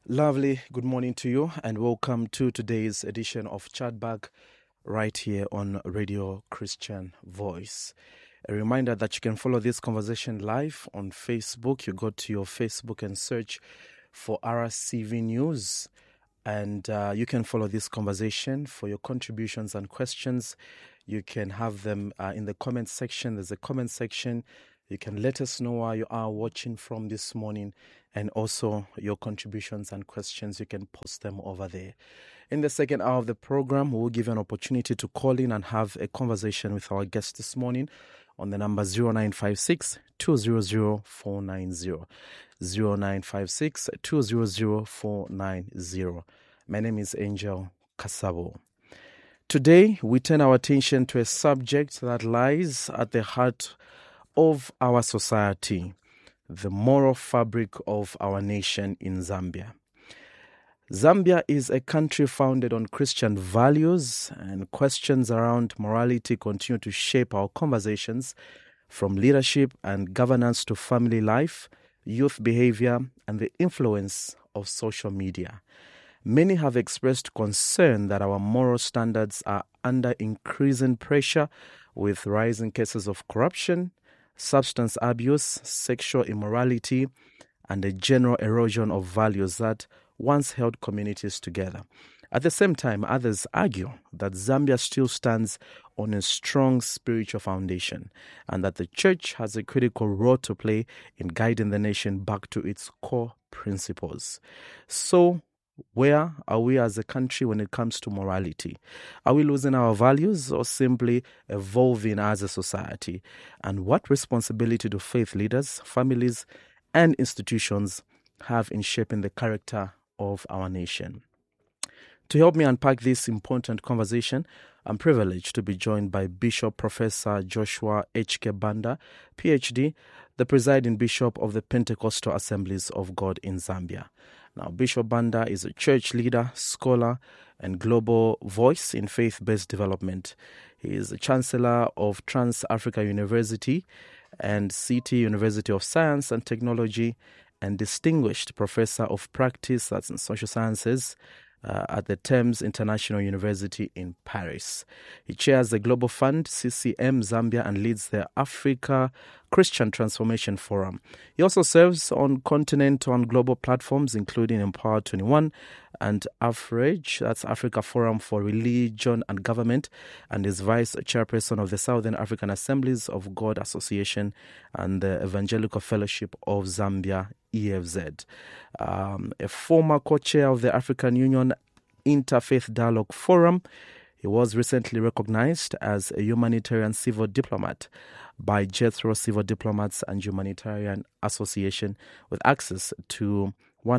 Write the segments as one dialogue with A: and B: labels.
A: Lovely good morning to you and welcome to today's edition of Chatback right here on Radio Christian Voice. A reminder that you can follow this conversation live on Facebook. You go to your Facebook and search for RCV News and you can follow this conversation. For your contributions and questions, you can have them in the comment section. There's a comment section. You can let us know where you are watching from this morning, and also your contributions and questions, you can post them over there. In the second hour of the program, we will give you an opportunity to call in and have a conversation with our guest this morning on the number 0956 200 490. 0956 200 490. My name is Angel Kasabo. Today, we turn our attention to a subject that lies at the heart of our society, the moral fabric of our nation in Zambia. Zambia is a country founded on Christian values, and questions around morality continue to shape our conversations, from leadership and governance to family life, youth behavior, and the influence of social media. Many have expressed concern that our moral standards are under increasing pressure with rising cases of corruption, substance abuse, sexual immorality, and a general erosion of values that once held communities together. At the same time, others argue that Zambia still stands on a strong spiritual foundation and that the church has a critical role to play in guiding the nation back to its core principles. So, where are we as a country when it comes to morality? Are we losing our values or simply evolving as a society? And what responsibility do faith leaders, families, and institutions have in shaping the character of our nation? To help me unpack this important conversation, I'm privileged to be joined by Bishop Professor Joshua H.K. Banda, PhD, the presiding bishop of the Pentecostal Assemblies of God in Zambia. Now, Bishop Banda is a church leader, scholar, and global voice in faith-based development. He is the Chancellor of Trans-Africa University and CT University of Science and Technology, and Distinguished Professor of Practice, that's in Social Sciences, at the Thames International University in Paris. He chairs the Global Fund, CCM Zambia, and leads the Africa Christian Transformation Forum. He also serves on continental and global platforms, including Empower 21 and AFREG, that's Africa Forum for Religion and Government, and is vice chairperson of the Southern African Assemblies of God Association and the Evangelical Fellowship of Zambia, EFZ. A former co-chair of the African Union Interfaith Dialogue Forum, he was recently recognized as a humanitarian civil diplomat by Jethro Civil Diplomats and Humanitarian Association with access to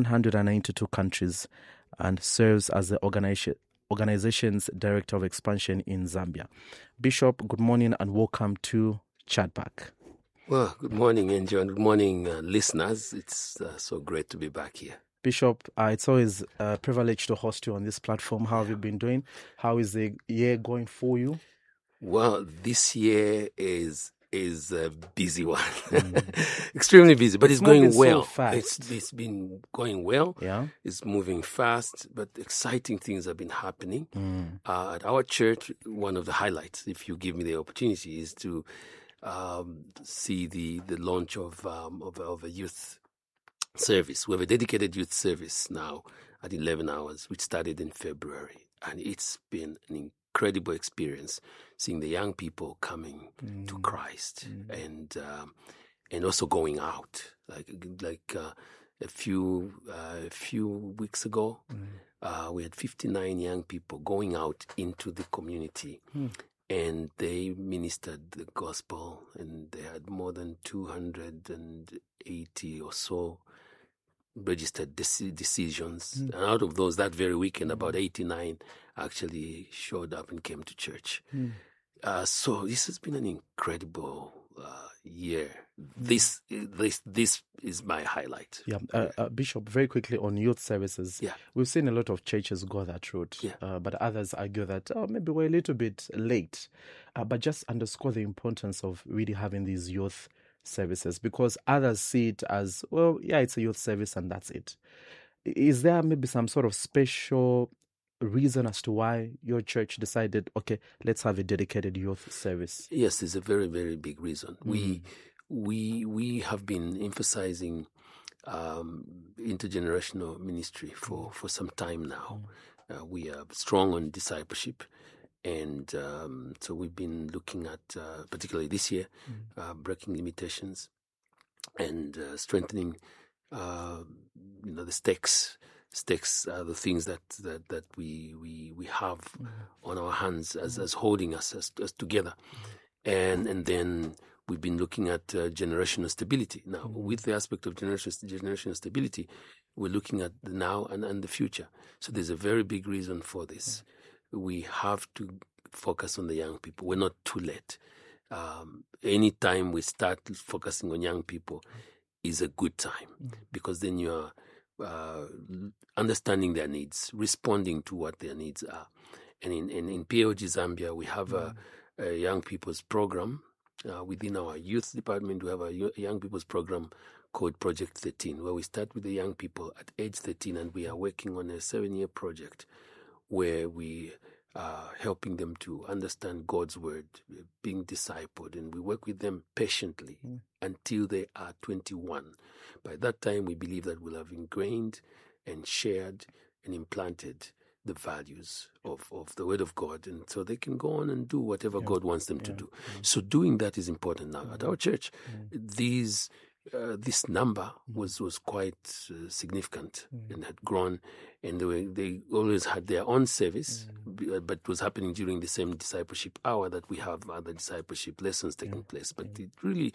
A: 192 countries, and serves as the organization's Director of Expansion in Zambia. Bishop, good morning and welcome to Chatback.
B: Well, good morning, Angel, and good morning, listeners. It's so great to be back here.
A: Bishop, it's always a privilege to host you on this platform. How have you been doing? How is the year going for you?
B: Well, this year is a busy one, extremely busy, but it's going well.
A: So fast.
B: It's been going well.
A: Yeah,
B: it's moving fast, but exciting things have been happening. At our church, one of the highlights, if you give me the opportunity, is to see the launch of a youth service. We have a dedicated youth service now at 11 hours, which started in February, and it's been an incredible experience seeing the young people coming to Christ and also going out. Like a few weeks ago, we had 59 young people going out into the community. And they ministered the gospel, and they had more than 280 or so registered decisions. And out of those, that very weekend, about 89 actually showed up and came to church. So this has been an incredible year. This is my highlight.
A: Bishop, very quickly on youth services.
B: Yeah.
A: We've seen a lot of churches go that route, but others argue that maybe we're a little bit late. But just underscore the importance of really having these youth services, because others see it as, well, yeah, it's a youth service and that's it. Is there maybe some sort of special reason as to why your church decided, okay, let's have a dedicated youth service?
B: Yes, there's a very, very big reason. We have been emphasizing intergenerational ministry for some time now. We are strong on discipleship, and so we've been looking at, particularly this year, breaking limitations and strengthening, the stakes. Stakes are the things that we have on our hands as holding us as together, and then we've been looking at generational stability. Now, with the aspect of generational stability, we're looking at the now and the future. So there's a very big reason for this. We have to focus on the young people. We're not too late. Anytime we start focusing on young people is a good time, because then you are understanding their needs, responding to what their needs are. And in POG Zambia, we have a young people's program. Within our youth department, we have a young people's program called Project 13, where we start with the young people at age 13, and we are working on a 7-year project where we are helping them to understand God's word, being discipled, and we work with them patiently until they are 21. By that time, we believe that we'll have ingrained and shared and implanted the values of the Word of God, and so they can go on and do whatever God wants them to do. So doing that is important now. At our church, this number was quite significant and had grown, and they always had their own service, but it was happening during the same discipleship hour that we have other discipleship lessons taking place. But it really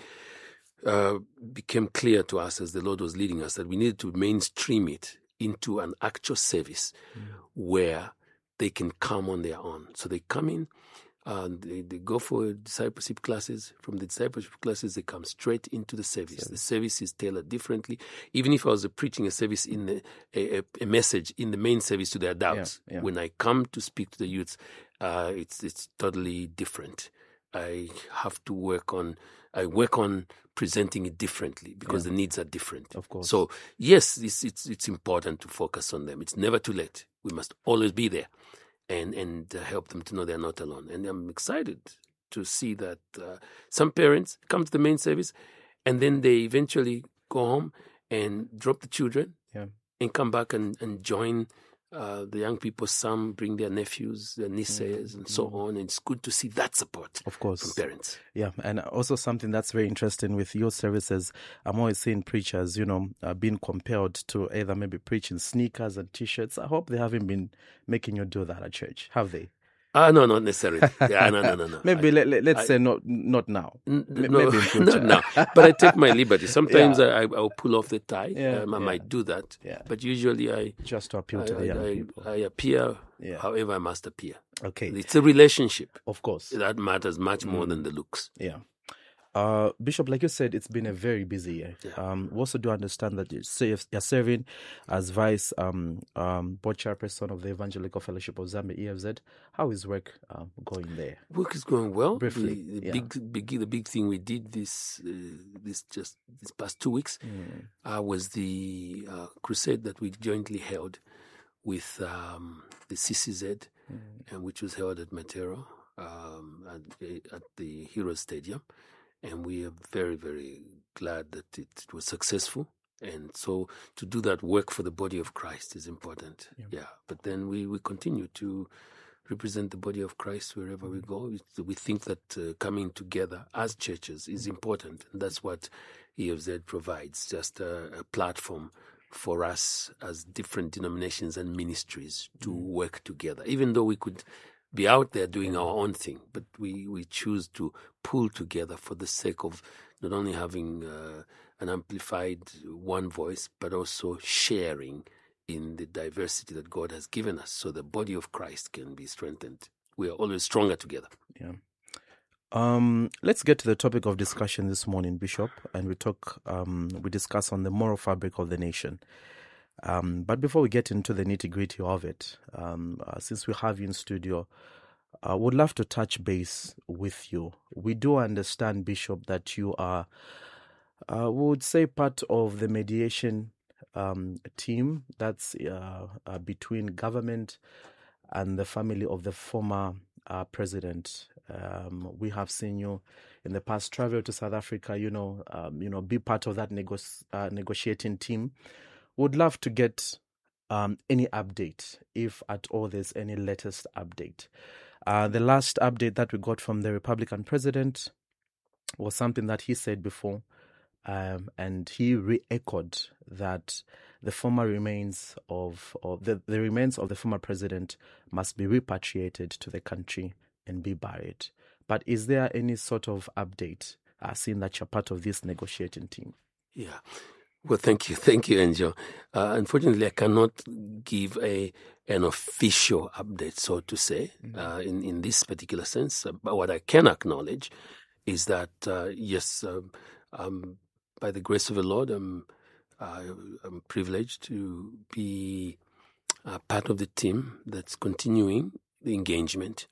B: became clear to us as the Lord was leading us that we needed to mainstream it into an actual service where they can come on their own. So they come in, they go for discipleship classes. From the discipleship classes, they come straight into the service. The service is tailored differently. Even if I was preaching a service in a message in the main service to the adults, when I come to speak to the youths, it's totally different. I work on presenting it differently because the needs are different.
A: Of course.
B: So yes, it's important to focus on them. It's never too late. We must always be there and help them to know they're not alone. And I'm excited to see that some parents come to the main service and then they eventually go home and drop the children and come back and join the young people. Some bring their nephews, their nieces, and so on. And it's good to see that support,
A: of course,
B: from parents.
A: Yeah, and also something that's very interesting with your services, I'm always seeing preachers, being compelled to either maybe preach in sneakers and T-shirts. I hope they haven't been making you do that at church, have they?
B: No, not necessarily. Yeah, no.
A: Maybe let's say not now. Maybe in future.
B: Not now. But I take my liberty. Sometimes I'll pull off the tie. I might do that. Yeah. But usually
A: just to appeal to the young people.
B: I appear however I must appear.
A: Okay.
B: It's a relationship.
A: Of course.
B: That matters much more than the looks.
A: Yeah. Bishop, like you said, it's been a very busy year. We also do understand that you're serving as vice board chairperson of the Evangelical Fellowship of Zambia, EFZ. How is work going there?
B: Work is going well.
A: Briefly,
B: the big thing we did this past 2 weeks was the crusade that we jointly held with the CCZ, and which was held at Matero at the Heroes Stadium. And we are very, very glad that it was successful. And so to do that work for the body of Christ is important. Yeah. But then we continue to represent the body of Christ wherever we go. We think that coming together as churches is important. And that's what EFZ provides, just a platform for us as different denominations and ministries to work together. Even though we could be out there doing our own thing, but we choose to pull together for the sake of not only having an amplified one voice, but also sharing in the diversity that God has given us, so the body of Christ can be strengthened. We are always stronger together.
A: Yeah. Let's get to the topic of discussion this morning, Bishop, and we discuss on the moral fabric of the nation. But before we get into the nitty-gritty of it, since we have you in studio, I would love to touch base with you. We do understand, Bishop, that you are, we would say, part of the mediation team that's between government and the family of the former president. We have seen you in the past travel to South Africa, be part of that negotiating team. Would love to get any update, if at all there's any latest update. The last update that we got from the Republican president was something that he said before, and he re-echoed that the former remains of the remains of the former president must be repatriated to the country and be buried. But is there any sort of update, seeing that you're part of this negotiating team?
B: Yeah. Well, thank you, Angel. Unfortunately, I cannot give an official update, so to say, in this particular sense. But what I can acknowledge is that, yes, by the grace of the Lord, I'm privileged to be part of the team that's continuing the engagement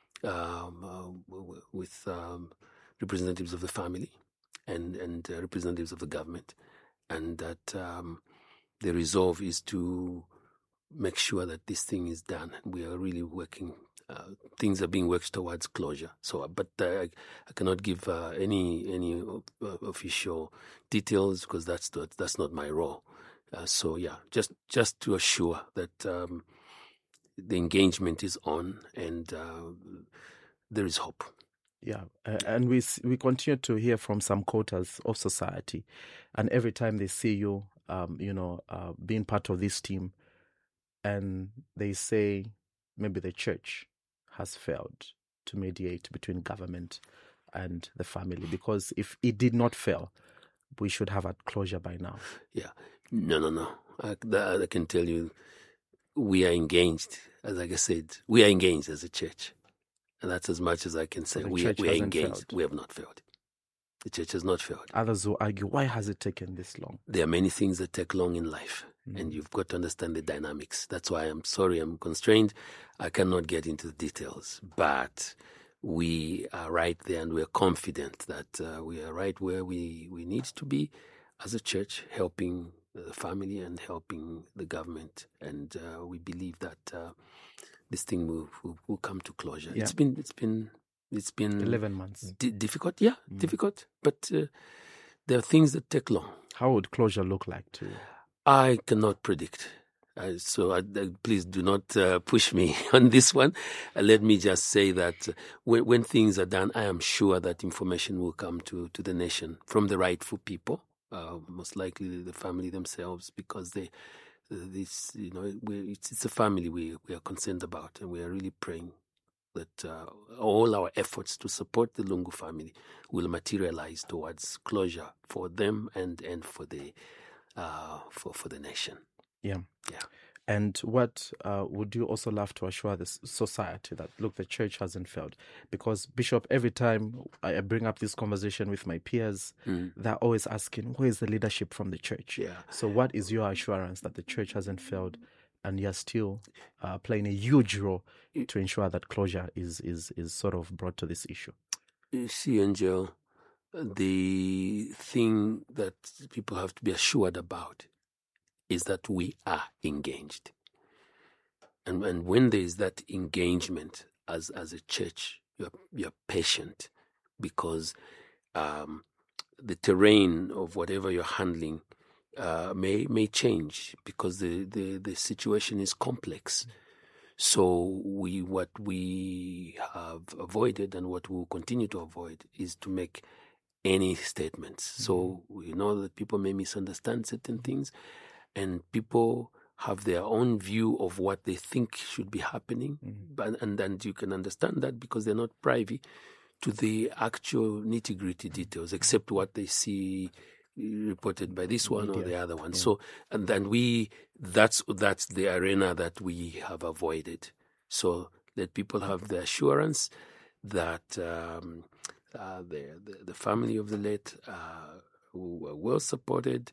B: with representatives of the family and representatives of the government, and that the resolve is to make sure that this thing is done. We are really working. Things are being worked towards closure. So, but I cannot give any official details, because that's not my role. So yeah, just to assure that the engagement is on, and there is hope.
A: Yeah, and we continue to hear from some quarters of society, and every time they see you, being part of this team, and they say maybe the church has failed to mediate between government and the family, because if it did not fail, we should have had closure by now.
B: Yeah, no. I can tell you, we are engaged. As I said, we are engaged as a church. And that's as much as I can say.
A: So
B: we are engaged.
A: Failed.
B: We have not failed. The church has not failed.
A: Others will argue, why has it taken this long?
B: There are many things that take long in life, and you've got to understand the dynamics. That's why I'm sorry, I'm constrained. I cannot get into the details. But we are right there, and we're confident that we are right where we need to be as a church, helping the family and helping the government. And we believe that this thing will come to closure.
A: Yeah.
B: It's been 11 months. Difficult, yeah, difficult. But there are things that take long.
A: How would closure look like to you?
B: I cannot predict. So please do not push me on this one. Let me just say that when things are done, I am sure that information will come to the nation from the rightful people, most likely the family themselves, because it's a family we are concerned about, and we are really praying that all our efforts to support the Lungu family will materialize towards closure for them and for the nation.
A: Yeah. And what would you also love to assure the society that, look, the church hasn't failed? Because, Bishop, every time I bring up this conversation with my peers, they're always asking, where is the leadership from the church?
B: Yeah.
A: So what is your assurance that the church hasn't failed, and you're still playing a huge role to ensure that closure is sort of brought to this issue?
B: You see, Angel, the thing that people have to be assured about is that we are engaged. And when there is that engagement as a church, you're patient, because the terrain of whatever you're handling may change, because the situation is complex. So what we have avoided, and what we'll continue to avoid, is to make any statements. So we know that people may misunderstand certain things, and people have their own view of what they think should be happening. And you can understand that, because they're not privy to the actual nitty-gritty details, except what they see reported by this one or the other one. Yeah. So, and then that's the arena that we have avoided. So let people have the assurance that the family of the late were well supported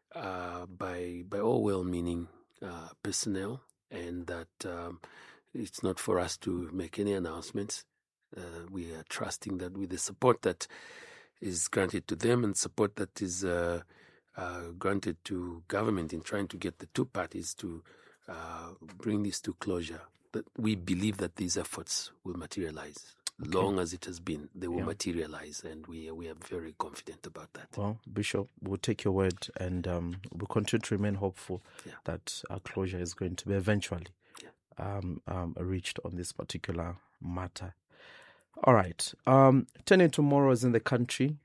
B: by all well-meaning personnel, and that it's not for us to make any announcements. We are trusting that with the support that is granted to them, and support that is granted to government in trying to get the two parties to bring this to closure, that we believe that these efforts will materialize.
A: Okay.
B: Long as it has been, they will materialize, and we are very confident about that.
A: Well, Bishop, we'll take your word, and we'll continue to remain hopeful that a closure is going to be eventually reached on this particular matter. All right. Turning to morals in the country.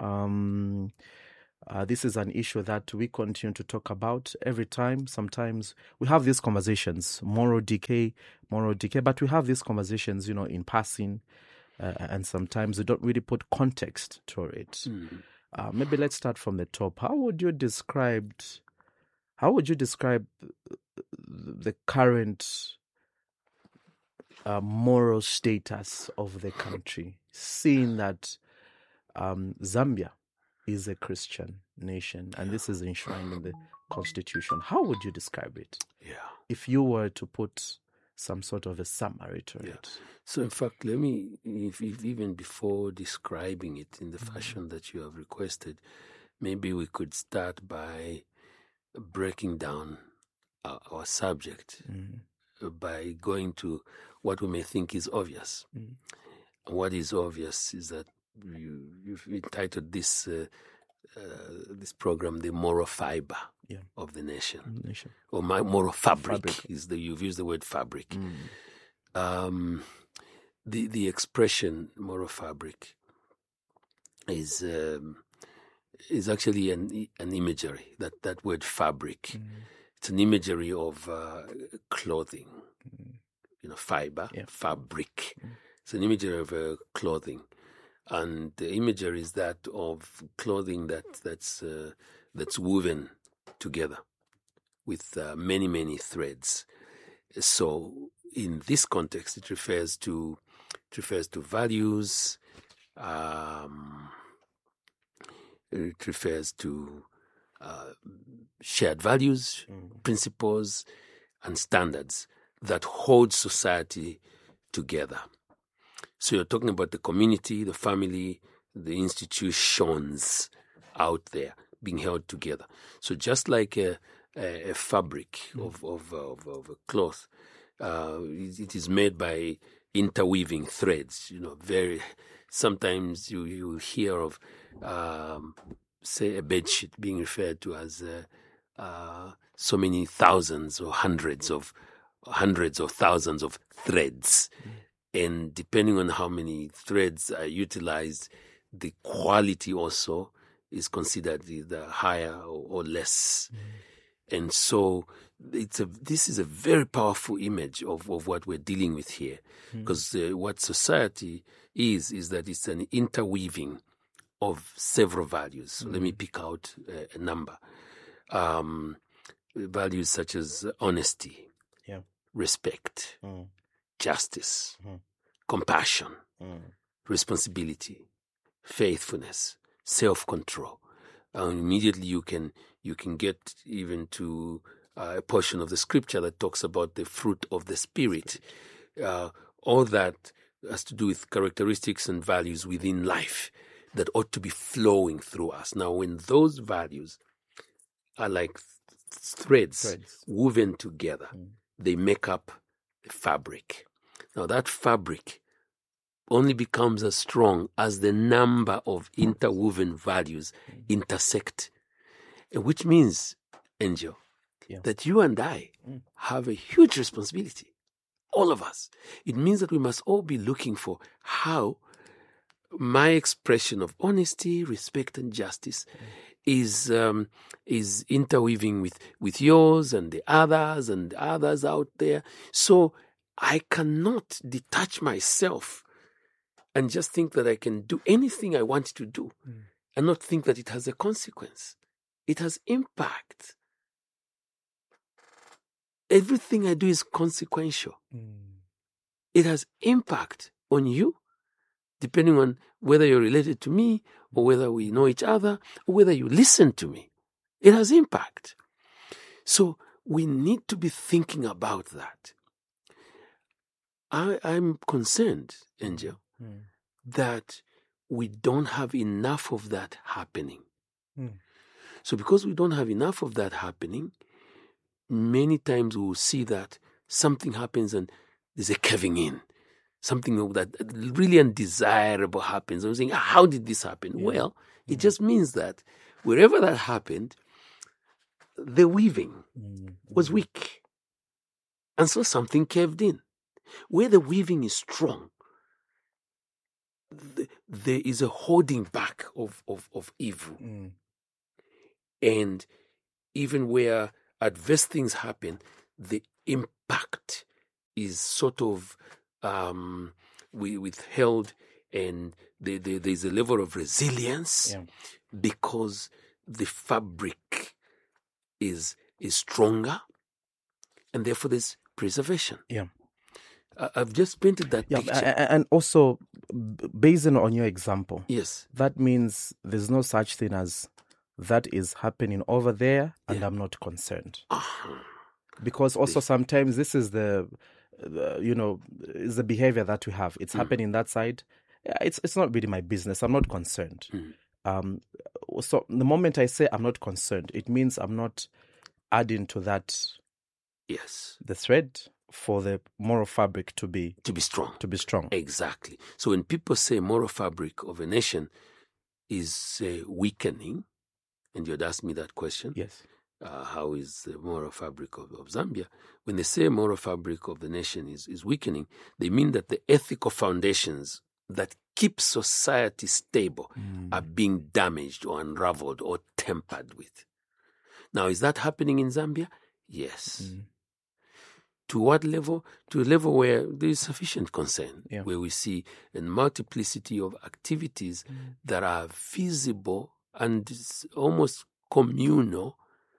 A: This is an issue that we continue to talk about every time. Sometimes we have these conversations, moral decay, but we have these conversations, in passing, and sometimes we don't really put context to it. Maybe let's start from the top. How would you describe the current moral status of the country, seeing that Zambia is a Christian nation and this is enshrined in the Constitution? How would you describe it? If you were to put some sort of a summary to it.
B: So in fact, let me, if even before describing it in the fashion that you have requested, maybe we could start by breaking down our subject by going to what we may think is obvious. What is obvious is that you've entitled this program "The Moral Fiber of the Nation," or "My Moral Fabric." You've used the word fabric. The expression "moral fabric" is actually an imagery. That word fabric, it's an imagery of clothing. Fiber, fabric. It's an imagery of clothing. And the imagery is that of clothing that's woven together with many, many threads. So in this context, it refers to values. It refers to shared values, principles, and standards that hold society together. So you're talking about the community, the family, the institutions out there being held together. So just like a fabric of a cloth, it is made by interweaving threads. Sometimes you hear of, say, a bedsheet being referred to as so many thousands or hundreds or thousands of threads. And depending on how many threads are utilized, the quality also is considered either higher or less. And so this is a very powerful image of what we're dealing with here. Because what society is that it's an interweaving of several values. So let me pick out a number. Values such as honesty, respect, justice, compassion, responsibility, faithfulness, self-control. Immediately you can get even to a portion of the scripture that talks about the fruit of the Spirit. All that has to do with characteristics and values within life that ought to be flowing through us. Now, when those values are like threads woven together, they make up a fabric. Now, that fabric only becomes as strong as the number of interwoven values intersect, which means, Angel, that you and I have a huge responsibility, all of us. It means that we must all be looking for how my expression of honesty, respect, and justice is interweaving with yours and the others out there. So I cannot detach myself and just think that I can do anything I want to do and not think that it has a consequence. It has impact. Everything I do is consequential. It has impact on you, depending on whether you're related to me or whether we know each other or whether you listen to me. It has impact. So we need to be thinking about that. I'm concerned, Angel, that we don't have enough of that happening. So because we don't have enough of that happening, many times we will see that something happens and there's a caving in. Something that really undesirable happens. I'm saying, how did this happen?
A: Yeah.
B: Well, it just means that wherever that happened, the weaving was weak. And so something caved in. Where the weaving is strong, there is a holding back of evil. And even where adverse things happen, the impact is sort of withheld, and there's a level of resilience because the fabric is stronger, and therefore there's preservation.
A: Yeah.
B: I've just painted that picture.
A: And also, based on your example,
B: Yes.
A: that means there's no such thing as that is happening over there and I'm not concerned. Because also sometimes this is the is the behavior that we have. It's happening that side. It's not really my business. I'm not concerned. So the moment I say I'm not concerned, it means I'm not adding to that.
B: Yes.
A: The thread for the moral fabric to be
B: strong.
A: To be strong.
B: Exactly. So when people say moral fabric of a nation is weakening, and you'd ask me that question.
A: Yes.
B: How is the moral fabric of Zambia? When they say moral fabric of the nation is weakening, they mean that the ethical foundations that keep society stable are being damaged or unraveled or tampered with. Now, is that happening in Zambia? Yes. To what level? To a level where there is sufficient concern, where we see a multiplicity of activities that are visible and almost communal,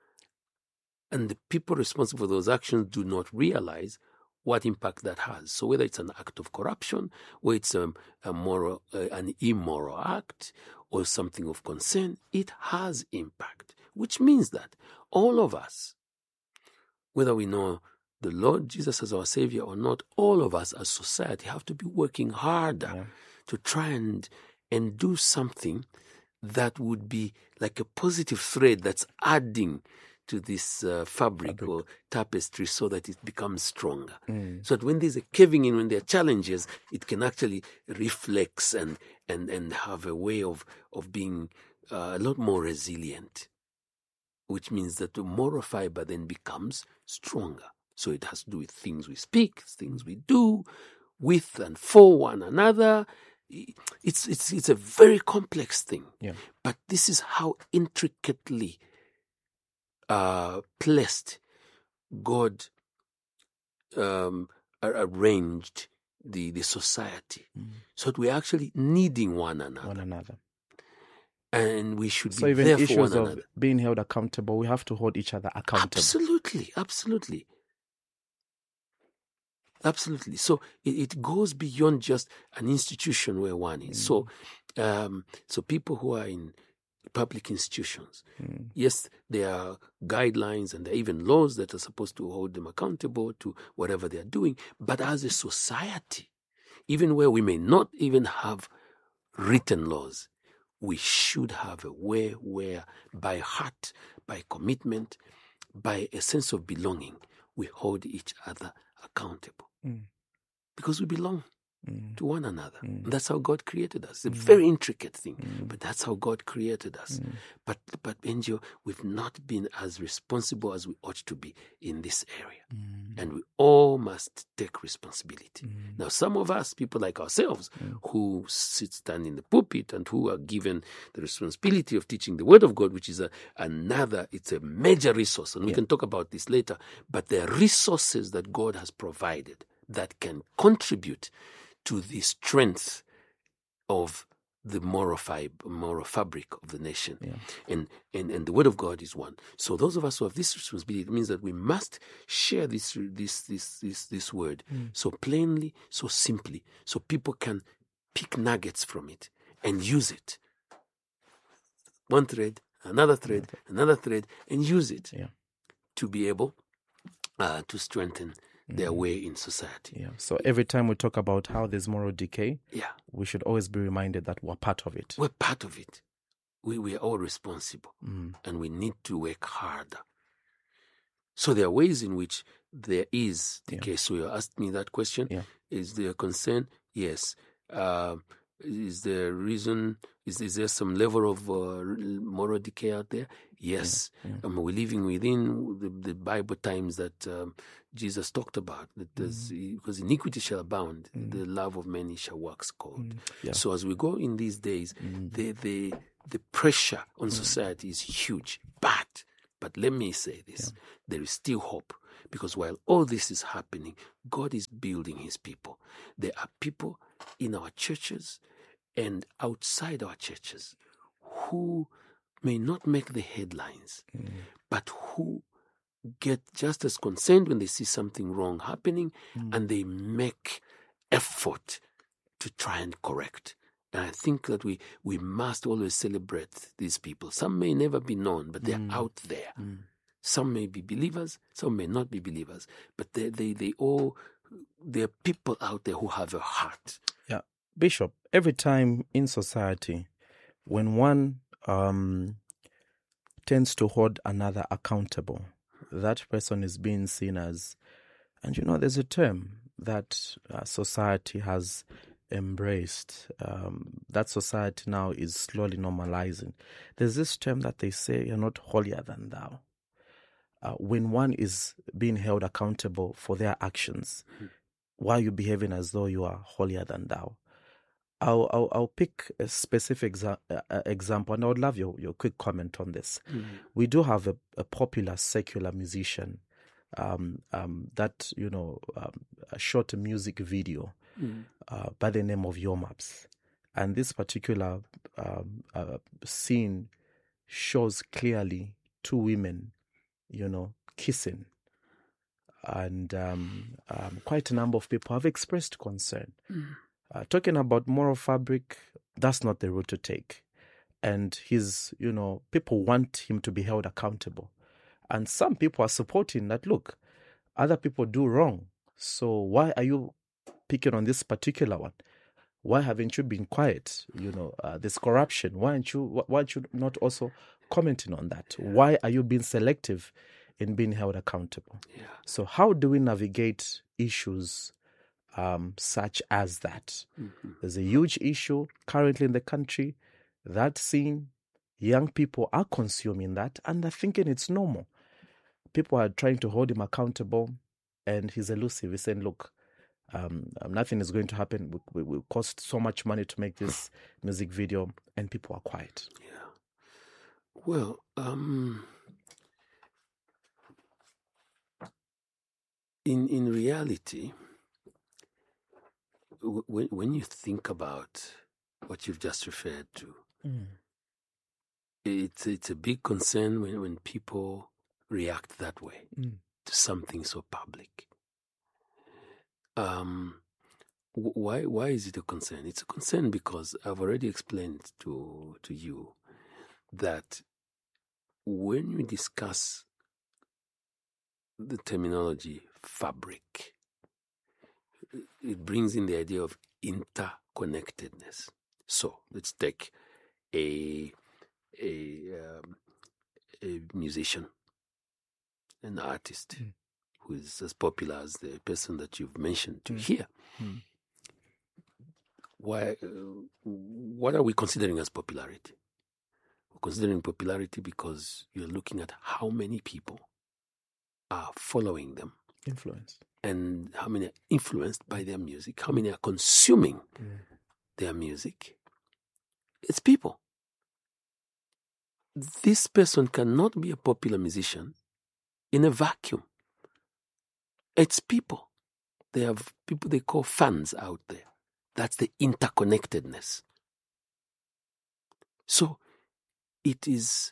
B: and the people responsible for those actions do not realize what impact that has. So whether it's an act of corruption, or it's an immoral act, or something of concern, it has impact, which means that all of us, whether we know the Lord Jesus as our Savior or not, all of us as society have to be working harder to try and do something that would be like a positive thread that's adding to this fabric or tapestry so that it becomes stronger. So that when there's a caving in, when there are challenges, it can actually reflex and have a way of being a lot more resilient, which means that the moral fiber then becomes stronger. So it has to do with things we speak, things we do, with and for one another. It's a very complex thing. But this is how intricately placed God arranged the society, so that we're actually needing one another. And we should be there for one another.
A: Of being held accountable, we have to hold each other accountable.
B: Absolutely. So it goes beyond just an institution where one is. So people who are in public institutions, yes, there are guidelines and there are even laws that are supposed to hold them accountable to whatever they are doing. But as a society, even where we may not even have written laws, we should have a way where by heart, by commitment, by a sense of belonging, we hold each other accountable. Because we belong to one another. And that's how God created us. It's a very intricate thing, but that's how God created us. But Benjo, we've not been as responsible as we ought to be in this area. And we all must take responsibility. Now, some of us, people like ourselves, who stand in the pulpit and who are given the responsibility of teaching the Word of God, which is it's a major resource, and we can talk about this later, but there are resources that God has provided that can contribute to the strength of the moral fabric of the nation. And the Word of God is one. So those of us who have this responsibility, it means that we must share this word so plainly, so simply, so people can pick nuggets from it and use it. One thread, another thread, and use it to be able to strengthen their way in society.
A: So every time we talk about how there's moral decay, we should always be reminded that we're part of it.
B: We're part of it. we are all responsible, and we need to work harder. So there are ways in which there is decay. So you asked me that question.
A: Yeah.
B: Is there a concern? Yes. Is there reason? Is there some level of moral decay out there? Yes. We're living within the Bible times that Jesus talked about. That because iniquity shall abound, the love of many shall wax cold. So as we go in these days, the pressure on society is huge. But let me say this: there is still hope. Because while all this is happening, God is building his people. There are people in our churches and outside our churches who may not make the headlines, but who get just as concerned when they see something wrong happening, and they make effort to try and correct. And I think that we must always celebrate these people. Some may never be known, but they're out there. Some may be believers, some may not be believers, but there are people out there who have a heart.
A: Yeah, Bishop, every time in society, when one tends to hold another accountable, that person is being seen as, and there's a term that society has embraced, that society now is slowly normalizing. There's this term that they say, you're not holier than thou. When one is being held accountable for their actions, why are you behaving as though you are holier than thou? I'll pick a specific example, and I would love your quick comment on this. We do have a popular secular musician that shot a music video by the name of Yomaps, and this particular scene shows clearly two women kissing. And quite a number of people have expressed concern. Talking about moral fabric, that's not the route to take. And people want him to be held accountable. And some people are supporting that, look, other people do wrong. So why are you picking on this particular one? Why haven't you been quiet? There's corruption. Why aren't you not also commenting on that? Why are you being selective in being held accountable?
B: Yeah.
A: So how do we navigate issues such as that? There's a huge issue currently in the country. That scene, young people are consuming that and they're thinking it's normal. People are trying to hold him accountable and he's elusive. He's saying, look, nothing is going to happen. It will cost so much money to make this music video, and people are quiet.
B: Yeah. Well, in reality, when you think about what you've just referred to, it's a big concern when people react that way to something so public. Why is it a concern? It's a concern because I've already explained to you that when you discuss the terminology fabric, it brings in the idea of interconnectedness. So let's take a musician, an artist who is as popular as the person that you've mentioned to here. What are we considering as popularity? We're considering popularity because you're looking at how many people are following them.
A: Influence.
B: And how many are influenced by their music, how many are consuming their music. It's people. This person cannot be a popular musician in a vacuum. It's people. They have people they call fans out there. That's the interconnectedness. So it is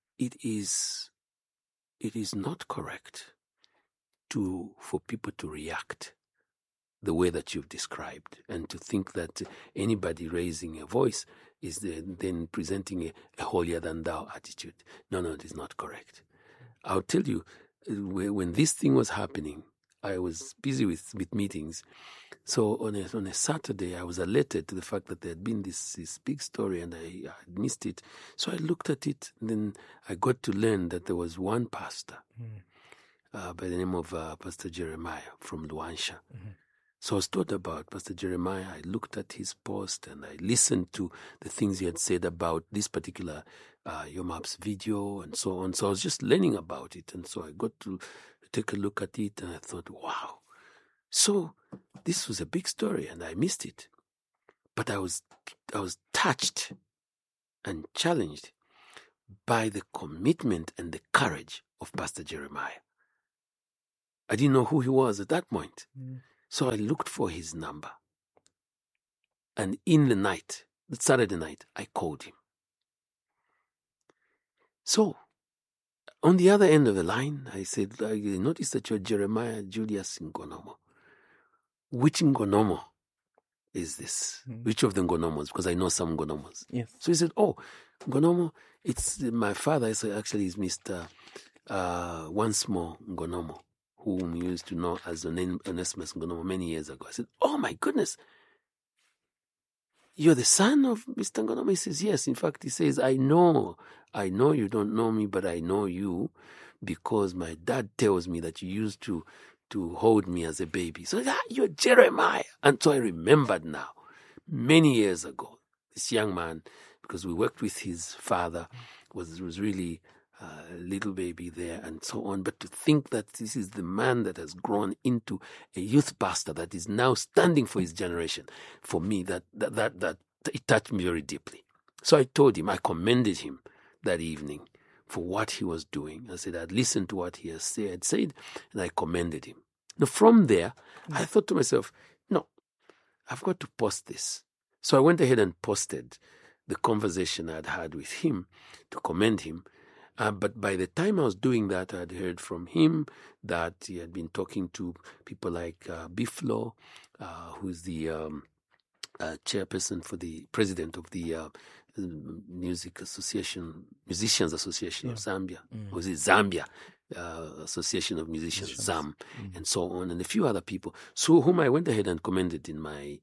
B: not correct for people to react the way that you've described and to think that anybody raising a voice is then presenting a holier than thou attitude. No, it is not correct. I'll tell you, when this thing was happening, I was busy with meetings. So on a Saturday, I was alerted to the fact that there had been this big story, and I had missed it. So I looked at it, and then I got to learn that there was one pastor by the name of Pastor Jeremiah from Luansha. So I was told about Pastor Jeremiah. I looked at his post, and I listened to the things he had said about this particular Yomaps video and so on. So I was just learning about it, and so I got to take a look at it, and I thought, wow. So this was a big story, and I missed it. But I was touched and challenged by the commitment and the courage of Pastor Jeremiah. I didn't know who he was at that point. So I looked for his number. And in the night, Saturday night, I called him. So on the other end of the line, I said, I noticed that you're Jeremiah Julius Ngonomo. Which Ngonomo is this? Which of the Ngonomos? Because I know some Ngonomos.
A: Yes.
B: So he said, oh, Ngonomo, it's my father. I said, actually, is Mr. Once More Ngonomo, whom you used to know as Onesimus Ngonomo many years ago. I said, oh my goodness, you're the son of Mr. Ngonomo? He says, yes. In fact, he says, I know you don't know me, but I know you because my dad tells me that you used to hold me as a baby. So you're Jeremiah. And so I remembered now, many years ago, this young man, because we worked with his father, was really a little baby there and so on. But to think that this is the man that has grown into a youth pastor that is now standing for his generation, for me, that it touched me very deeply. So I told him, I commended him that evening for what he was doing. I said I'd listened to what he had said, and I commended him. Now, from there, I thought to myself, no, I've got to post this. So I went ahead and posted the conversation I'd had with him to commend him. But by the time I was doing that, I'd heard from him that he had been talking to people like Biflo, who's the chairperson for the president of the Musicians Association of Zambia. Was it Zambia? Association of Musicians, ZAM, and so on, and a few other people. So whom I went ahead and commended in my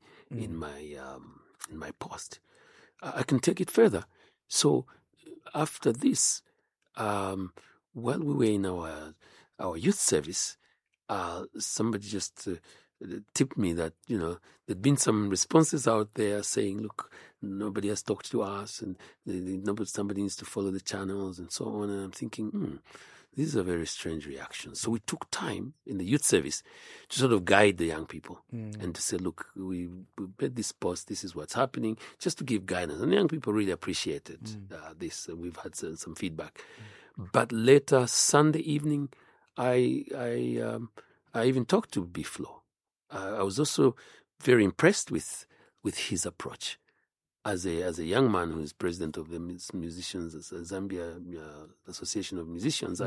B: post. I can take it further. So after this, while we were in our youth service, somebody just tipped me that there'd been some responses out there saying, look, nobody has talked to us, and somebody needs to follow the channels and so on. And I'm thinking, this is a very strange reaction. So we took time in the youth service to sort of guide the young people and to say, look, we made this post, this is what's happening, just to give guidance. And the young people really appreciated this. We've had some feedback. But later, Sunday evening, I even talked to Biflo. I was also very impressed with his approach. As a young man who is president of the musicians, Zambia Association of Musicians,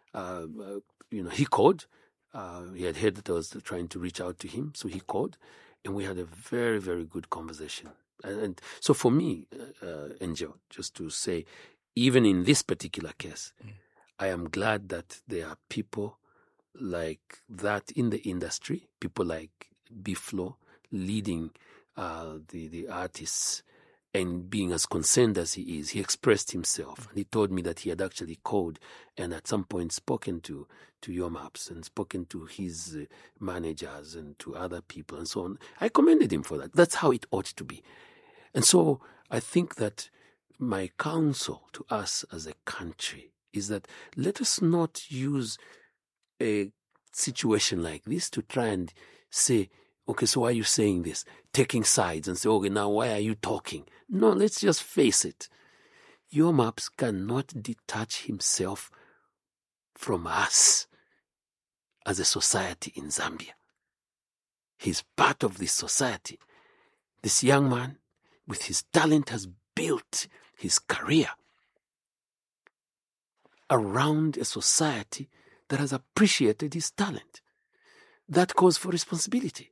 B: he called. He had heard that I was trying to reach out to him, so he called, and we had a very, very good conversation. And so for me, Angel, just to say, even in this particular case, I am glad that there are people like that in the industry, people like Biflo leading the artists and being as concerned as he is. He expressed himself, and he told me that he had actually called and at some point spoken to Yomaps and spoken to his managers and to other people and so on. I commended him for that. That's how it ought to be. And so I think that my counsel to us as a country is that let us not use a situation like this to try and say, okay, so why are you saying this? Taking sides and say, okay, now why are you talking? No, let's just face it. Yomaps cannot detach himself from us as a society in Zambia. He's part of this society. This young man, with his talent, has built his career around a society that has appreciated his talent. That calls for responsibility.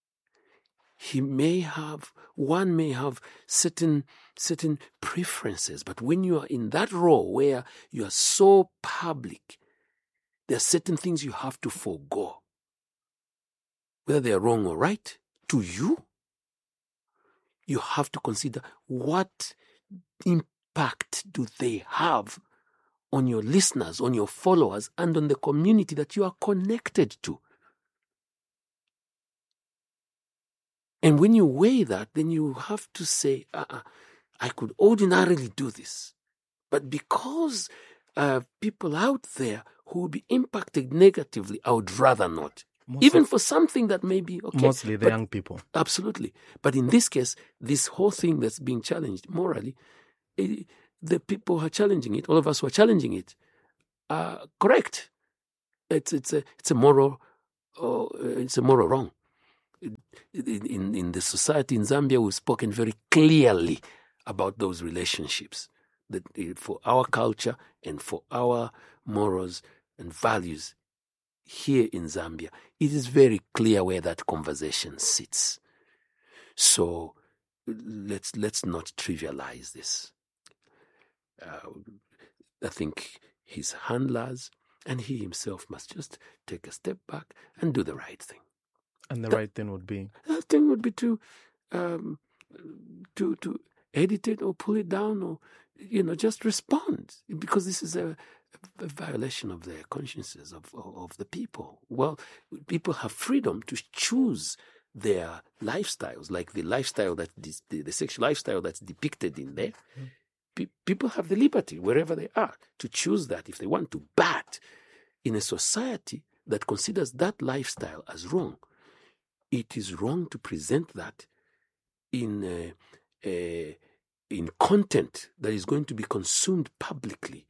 B: One may have certain preferences, but when you are in that role where you are so public, there are certain things you have to forego. whether they are wrong or right, to you, you have to consider what impact do they have on your listeners, on your followers, and on the community that you are connected to. And when you weigh that, then you have to say, I could ordinarily do this. But because people out there who will be impacted negatively, I would rather not. Even for something that may be okay.
A: Mostly the young people.
B: Absolutely. But in this case, this whole thing that's being challenged morally, the people who are challenging it, all of us who are challenging it, are correct. It's a moral wrong. In the society in Zambia, we've spoken very clearly about those relationships. That for our culture and for our morals and values here in Zambia, it is very clear where that conversation sits. So let's not trivialize this. I think his handlers and he himself must just take a step back and do the right thing.
A: And the right thing would be?
B: The thing would be to edit it or pull it down, or just respond, because this is a violation of the consciences of the people. Well, people have freedom to choose their lifestyles, like the lifestyle that the sexual lifestyle that's depicted in there. People have the liberty wherever they are to choose that if they want to. But in a society that considers that lifestyle as wrong, it is wrong to present that in content that is going to be consumed publicly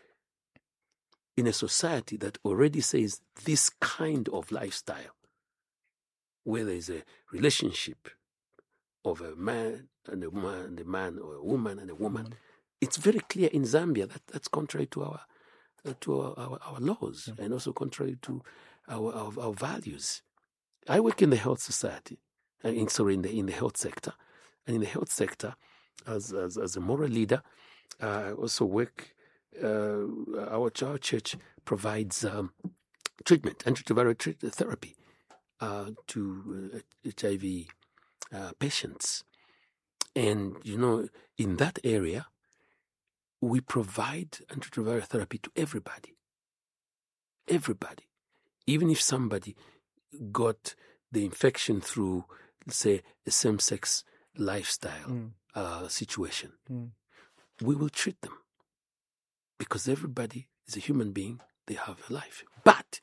B: in a society that already says this kind of lifestyle, where there is a relationship of a man and a woman, and a man, or a woman and a woman. It's very clear in Zambia that that's contrary to our laws, and also contrary to our values. I work in the health society, in the health sector, and in the health sector, as a moral leader, I also work. Our church provides treatment, antiretroviral therapy to HIV patients, and in that area, we provide antiretroviral therapy to everybody. Everybody, even if somebody got the infection through, let's say, a same-sex lifestyle situation, we will treat them, because everybody is a human being. They have a life. But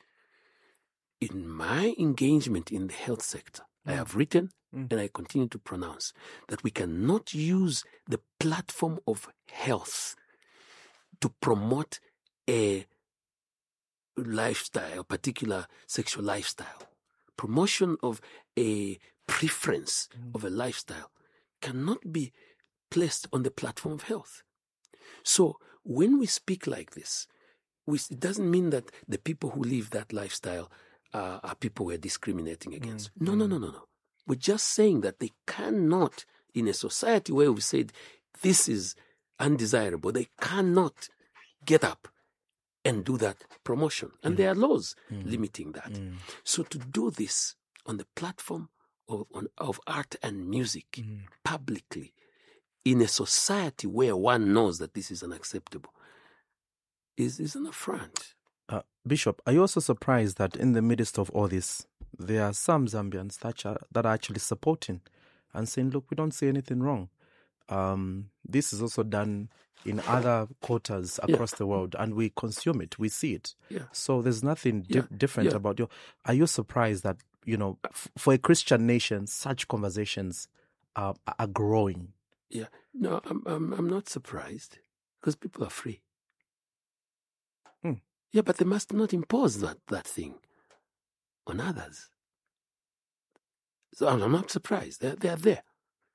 B: in my engagement in the health sector, I have written and I continue to pronounce that we cannot use the platform of health to promote a lifestyle, a particular sexual lifestyle. Promotion of a preference of a lifestyle cannot be placed on the platform of health. So when we speak like this, it doesn't mean that the people who live that lifestyle are people we're discriminating against. No. We're just saying that they cannot, in a society where we've said this is undesirable, they cannot get up and do that promotion. And there are laws limiting that. So to do this on the platform of art and music publicly, in a society where one knows that this is unacceptable, is an affront.
A: Bishop, are you also surprised that in the midst of all this, there are some Zambians that are actually supporting and saying, look, we don't see anything wrong. This is also done in other quarters across the world, and we consume it, we see it. So there's nothing different about you. Are you surprised that, for a Christian nation, such conversations are growing?
B: Yeah, no, I'm not surprised, because people are free. Yeah, but they must not impose that thing on others. So I'm not surprised. They are there.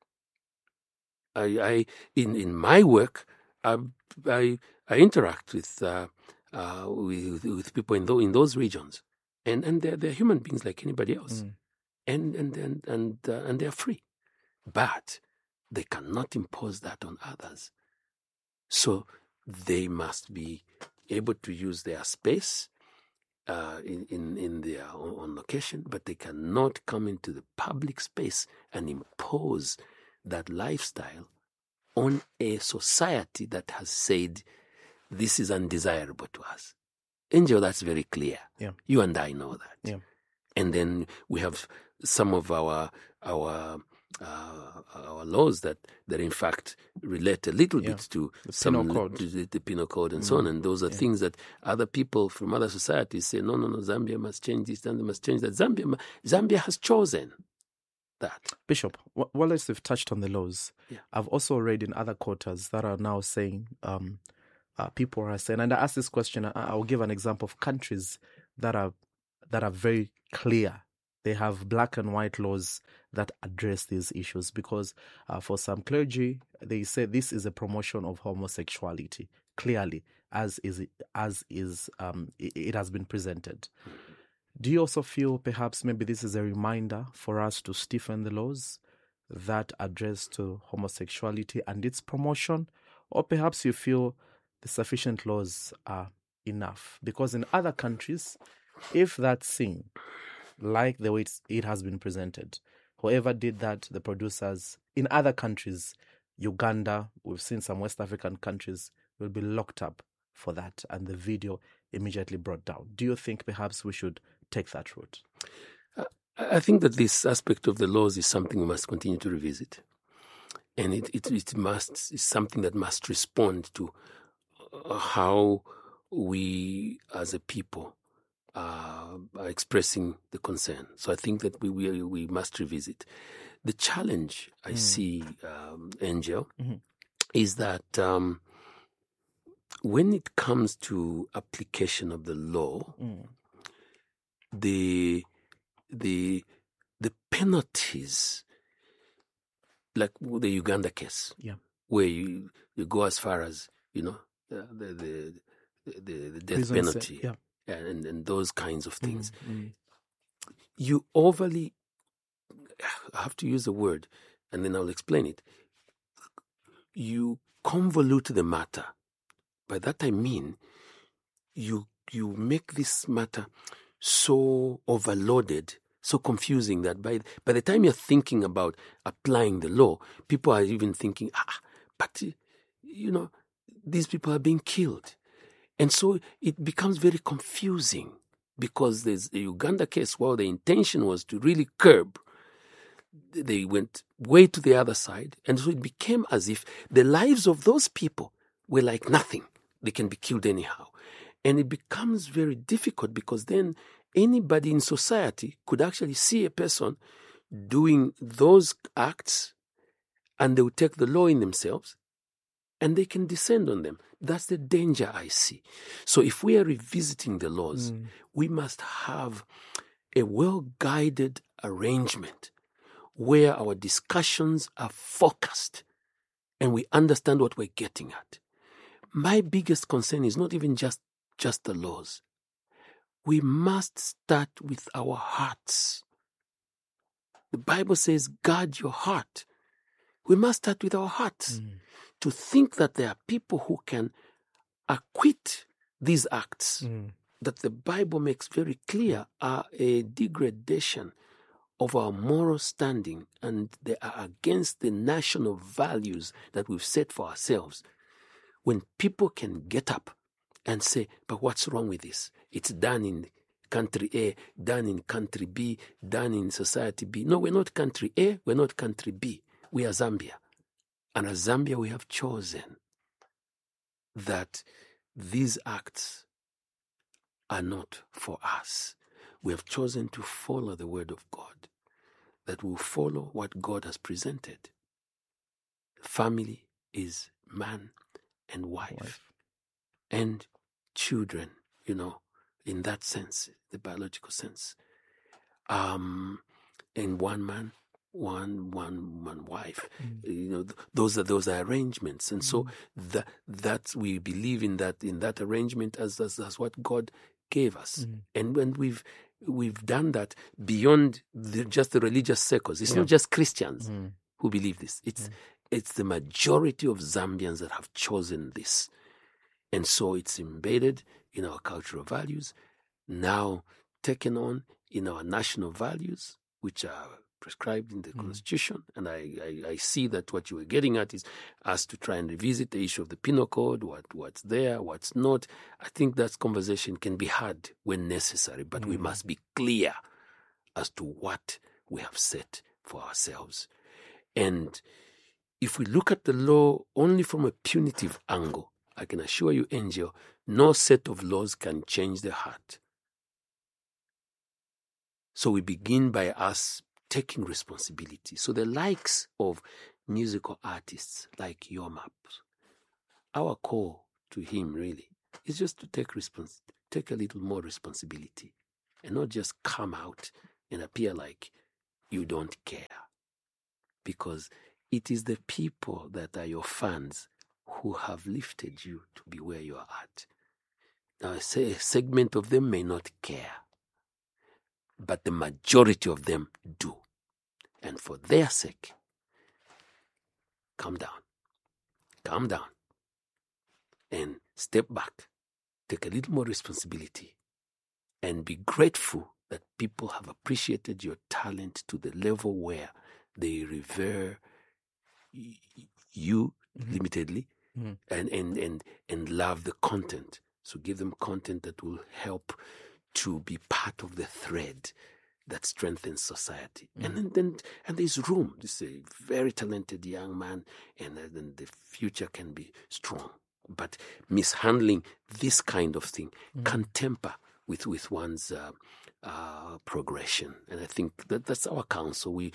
B: I in my work, I interact with people in those regions, and they're human beings like anybody else, and they're free, but they cannot impose that on others. So they must be able to use their space on the location, but they cannot come into the public space and impose that lifestyle on a society that has said this is undesirable to us. Angel, that's very clear.
A: Yeah.
B: You and I know that.
A: Yeah.
B: And then we have some of our laws that in fact relate a little bit to the Penal Code and so on. And those are things that other people from other societies say, no, Zambia must change this, Zambia must change that. Zambia has chosen that.
A: Bishop, while you've touched on the laws,
B: Yeah.
A: I've also read in other quarters that are now saying, people are saying, and I asked this question, I'll give an example of countries that are very clear. They have black and white laws that address these issues, because for some clergy, they say this is a promotion of homosexuality, clearly, as it has been presented. Do you also feel perhaps maybe this is a reminder for us to stiffen the laws that address to homosexuality and its promotion? Or perhaps you feel the sufficient laws are enough? Because in other countries, if that sin, like the way it has been presented, whoever did that, the producers in other countries, Uganda, we've seen some West African countries, will be locked up for that, and the video immediately brought down. Do you think perhaps we should take that route?
B: I think that this aspect of the laws is something we must continue to revisit. And it's something that must respond to how we as a people are expressing the concern. So I think that we must revisit. The challenge I see, Angel, is that when it comes to application of the law, the penalties, like the Uganda case, where you go as far as the death penalty, and those kinds of things. You overly, I have to use a word, and then I'll explain it. You convolute the matter. By that I mean, you make this matter so overloaded, so confusing that by the time you're thinking about applying the law, people are even thinking, but these people are being killed. And so it becomes very confusing, because there's a Uganda case where the intention was to really curb. They went way to the other side, and so it became as if the lives of those people were like nothing. They can be killed anyhow. And it becomes very difficult, because then anybody in society could actually see a person doing those acts, and they would take the law in themselves, and they can descend on them. That's the danger I see. So if we are revisiting the laws, we must have a well-guided arrangement where our discussions are focused and we understand what we're getting at. My biggest concern is not even just the laws. We must start with our hearts. The Bible says, guard your heart. We must start with our hearts. To think that there are people who can acquit these acts that the Bible makes very clear are a degradation of our moral standing, and they are against the national values that we've set for ourselves. When people can get up and say, but what's wrong with this? It's done in country A, done in country B, done in society B. No, we're not country A, we're not country B. We are Zambia. And as Zambia, we have chosen that these acts are not for us. We have chosen to follow the word of God, that will follow what God has presented. Family is man and wife. And children, in that sense, the biological sense. And one man, one wife. Those are arrangements, and so that we believe in that arrangement as what God gave us, and when we've done that beyond just the religious circles. It's not just Christians who believe this. It's the majority of Zambians that have chosen this, and so it's embedded in our cultural values, now taken on in our national values, which are prescribed in the Constitution. And I see that what you were getting at is us to try and revisit the issue of the penal code, what's there, what's not. I think that conversation can be had when necessary, but we must be clear as to what we have set for ourselves. And if we look at the law only from a punitive angle, I can assure you, Angel, no set of laws can change the heart. So we begin by us taking responsibility. So the likes of musical artists like Yomap, our call to him really is just to take a little more responsibility and not just come out and appear like you don't care. Because it is the people that are your fans who have lifted you to be where you are at. Now, I say a segment of them may not care, but the majority of them do. And for their sake, calm down, and step back, take a little more responsibility, and be grateful that people have appreciated your talent to the level where they revere you limitedly and love the content. So give them content that will help to be part of the thread that strengthens society. And there's room. This is a very talented young man, and the future can be strong. But mishandling this kind of thing can temper with one's progression. And I think that's our counsel. We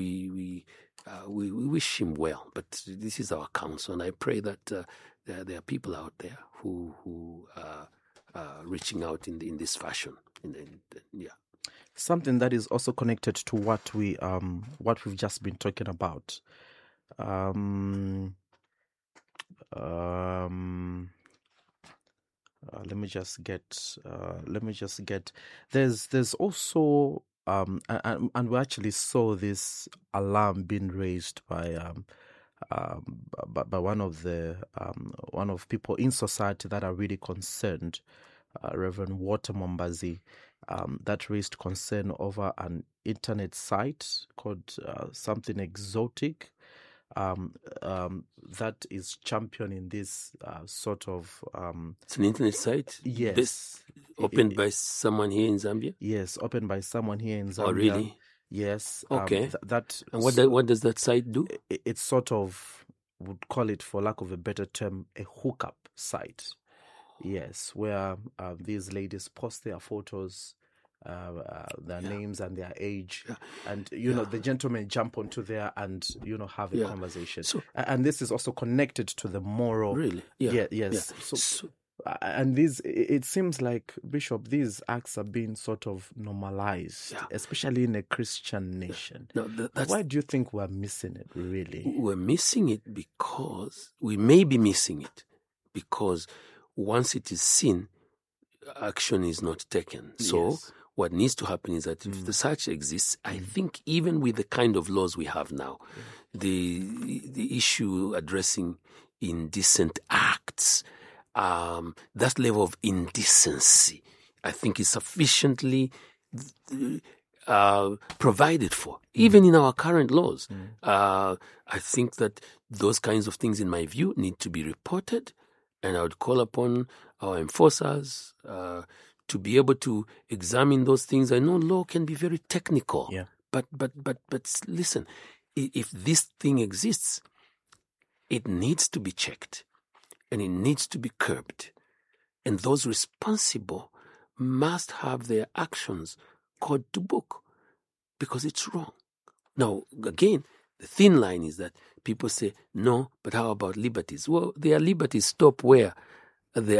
B: wish him well, but this is our counsel. And I pray that there are people out there who are reaching out in this fashion.
A: Something that is also connected to what we've just been talking about. Let me just get. There's also and we actually saw this alarm being raised by one of people in society that are really concerned, Reverend Walter Mombazi. That raised concern over an internet site called something exotic that is championing this sort of...
B: it's an internet site?
A: Yes.
B: Opened by someone here in Zambia?
A: Yes, opened by someone here in Zambia.
B: Oh, really?
A: Yes.
B: Okay. And what does that site do?
A: It's sort of, would call it, for lack of a better term, a hookup site. Yes, where these ladies post their photos, their names and their age, and the gentlemen jump onto there and have a conversation. So, and this is also connected to the moral.
B: Really?
A: Yes. Yeah. So, and it seems like, Bishop, these acts are being sort of normalized, especially in a Christian nation.
B: No,
A: why do you think we're missing it? Really,
B: we're missing it because we may be missing it because once it is seen, action is not taken. So what needs to happen is that if the such exists, I think even with the kind of laws we have now, the issue addressing indecent acts, that level of indecency, I think is sufficiently provided for, even in our current laws. I think that those kinds of things, in my view, need to be reported. And I would call upon our enforcers to be able to examine those things. I know law can be very technical, but listen, if this thing exists, it needs to be checked and it needs to be curbed. And those responsible must have their actions called to book because it's wrong. Now, again, the thin line is that people say, no, but how about liberties? Well, their liberties stop where the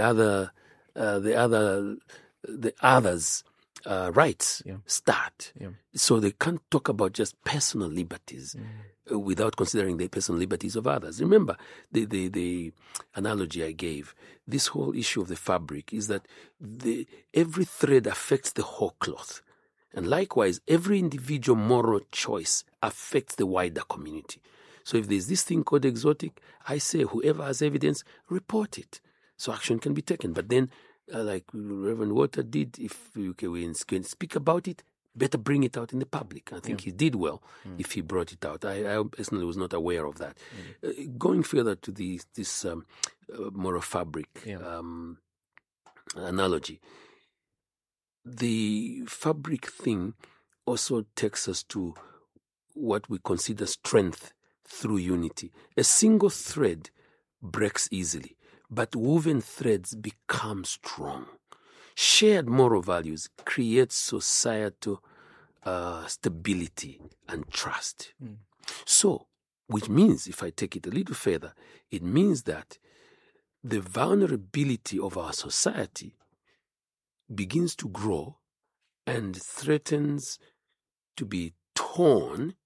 B: others' rights start. Yeah. So they can't talk about just personal liberties without considering the personal liberties of others. Remember the analogy I gave. This whole issue of the fabric is that every thread affects the whole cloth. And likewise, every individual moral choice affects the wider community. So if there's this thing called exotic, I say whoever has evidence, report it. So action can be taken. But then, like Reverend Walter did, if we can speak about it, better bring it out in the public. I think he did well if he brought it out. I personally was not aware of that. Going further to this moral fabric analogy, the fabric thing also takes us to what we consider strength through unity. A single thread breaks easily, but woven threads become strong. Shared moral values create societal stability and trust. So, which means, if I take it a little further, it means that the vulnerability of our society begins to grow and threatens to be torn